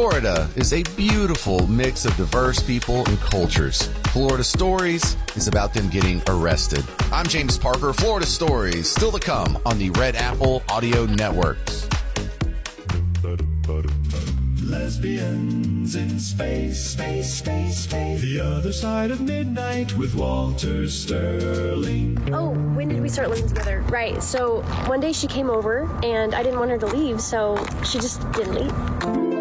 Florida is a beautiful mix of diverse people and cultures. Florida Stories is about them getting arrested. I'm James Parker. Florida Stories still to come on the Red Apple Audio Networks. Lesbians in space. The Other Side of Midnight with Walter Sterling. Oh, when did we start living together? Right, so one day she came over and I didn't want her to leave, so she just didn't leave.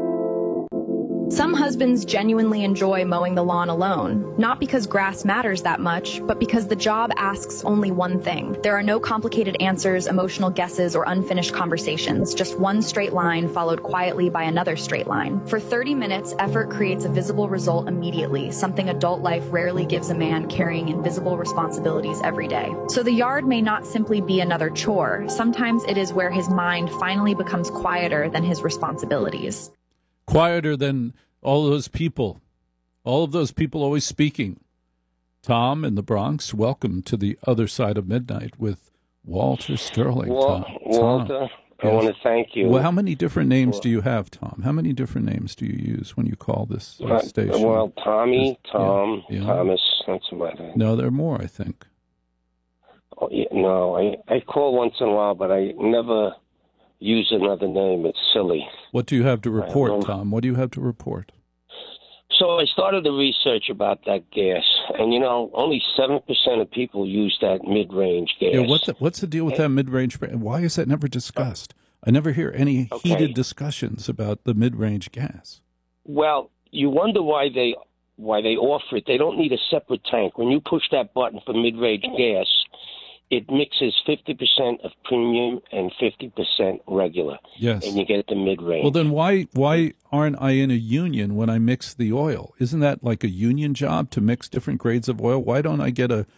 Some husbands genuinely enjoy mowing the lawn alone, not because grass matters that much, but because the job asks only one thing. There are no complicated answers, emotional guesses, or unfinished conversations, just one straight line followed quietly by another straight line. For 30 minutes, effort creates a visible result immediately, something adult life rarely gives a man carrying invisible responsibilities every day. So the yard may not simply be another chore. Sometimes it is where his mind finally becomes quieter than his responsibilities. Quieter than all those people always speaking. Tom in the Bronx, welcome to the Other Side of Midnight with Walter Sterling. Walter, Tom. I want to thank you. Well, how many different names do you have, Tom? How many different names do you use when you call this station? Well, Tommy, Tom, Thomas, that's about it. No, there are more, I think. Oh, yeah, no, I call once in a while, but I never use another name. It's silly. What do you have to report, Tom? What do you have to report? So I started the research about that gas, and only 7% of people use that mid-range gas. Yeah, what's the deal with that mid-range? Why is that never discussed? I never hear any heated discussions about the mid-range gas. Well, you wonder why they offer it. They don't need a separate tank. When you push that button for mid-range gas, it mixes 50% of premium and 50% regular. Yes. And you get the mid-range. Well, then why aren't I in a union when I mix the oil? Isn't that like a union job to mix different grades of oil? Why don't I get a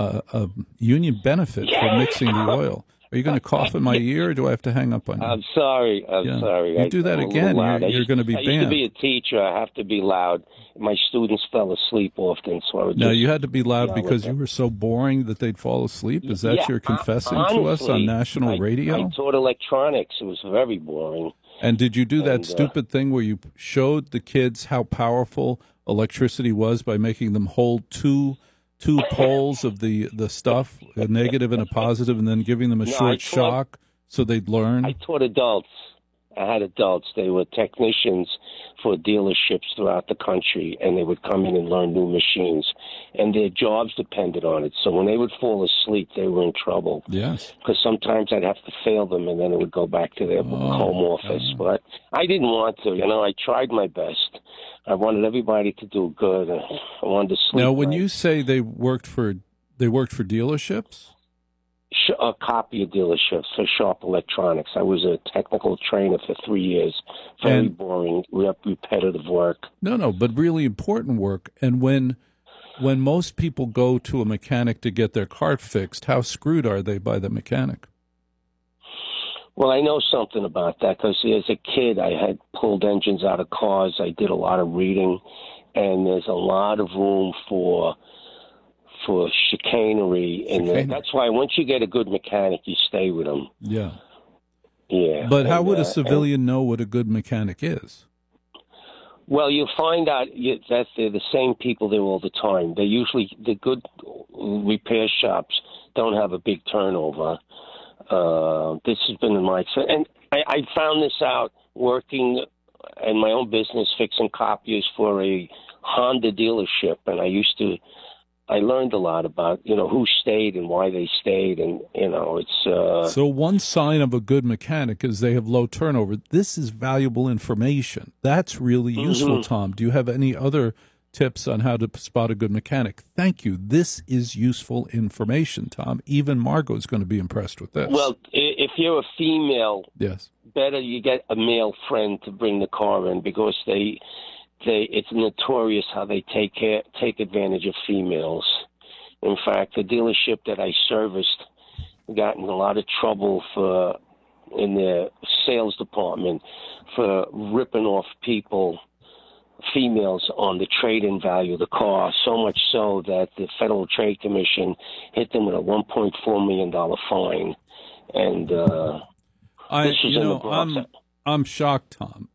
union benefit for mixing the oil? Are you going to cough in my ear, or do I have to hang up on you? I'm sorry. Sorry. You do that again, you're going to be banned. I used to be a teacher. I have to be loud. My students fell asleep often, so I would No, you had to be loud because you were so boring that they'd fall asleep? Is that you're confessing honestly, to us on national radio? I taught electronics. It was very boring. And did you do that stupid thing where you showed the kids how powerful electricity was by making them hold two poles of the stuff, a negative and a positive, and then giving them a short shock so they'd learn? I taught adults. I had adults. They were technicians for dealerships throughout the country, and they would come in and learn new machines. And their jobs depended on it. So when they would fall asleep, they were in trouble. Yes. Because sometimes I'd have to fail them, and then it would go back to their home office. But I didn't want to. I tried my best. I wanted everybody to do good. I wanted to sleep. Now, when you say they worked for dealerships? A copy of dealerships for Sharp Electronics. I was a technical trainer for 3 years. Very boring, repetitive work. No, but really important work. And when most people go to a mechanic to get their car fixed, how screwed are they by the mechanic? Well, I know something about that because as a kid, I had pulled engines out of cars. I did a lot of reading, and there's a lot of room for chicanery. And that's why once you get a good mechanic, you stay with them. Yeah. Yeah. But how would a civilian know what a good mechanic is? Well, you'll find out that they're the same people there all the time. The good repair shops don't have a big turnover. This has been in my experience. And I found this out working in my own business, fixing copiers for a Honda dealership. And I learned a lot about, who stayed and why they stayed. And, it's... So one sign of a good mechanic is they have low turnover. This is valuable information. That's really useful, Tom. Do you have any other tips on how to spot a good mechanic? Thank you. This is useful information, Tom. Even Margot is going to be impressed with this. Well, if you're a female, yes, better you get a male friend to bring the car in because it's notorious how they take advantage of females. In fact, the dealership that I serviced got in a lot of trouble in their sales department for ripping off females on the trade-in value of the car, so much so that the Federal Trade Commission hit them with a $1.4 million fine. And this was in the Bronx. I'm shocked, Tom.